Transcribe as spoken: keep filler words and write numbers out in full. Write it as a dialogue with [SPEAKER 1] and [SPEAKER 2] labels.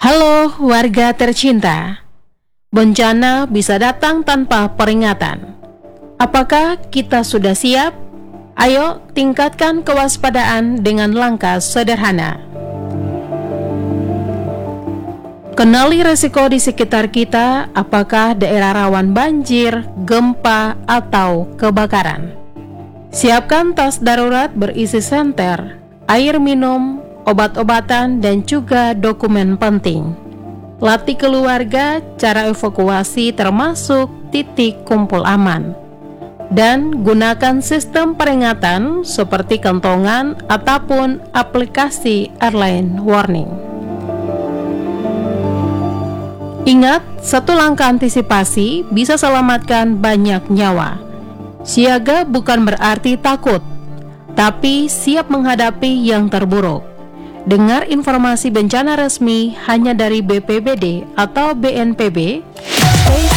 [SPEAKER 1] Halo warga tercinta, bencana bisa datang tanpa peringatan. Apakah kita sudah siap? Ayo tingkatkan kewaspadaan dengan langkah sederhana. Kenali resiko di sekitar kita, apakah daerah rawan banjir, gempa, atau kebakaran. Siapkan tas darurat berisi senter, air minum, obat-obatan, dan juga dokumen penting. Latih keluarga cara evakuasi termasuk titik kumpul aman. Dan gunakan sistem peringatan seperti kentongan ataupun aplikasi early warning. Ingat, satu langkah antisipasi bisa selamatkan banyak nyawa. Siaga bukan berarti takut, tapi siap menghadapi yang terburuk. Dengar informasi bencana resmi hanya dari B P B D atau B N P B. Stay